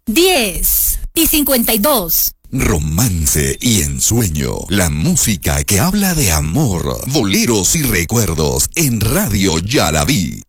10:52. Romance y ensueño, la música que habla de amor, boleros y recuerdos en Radio Yaraví.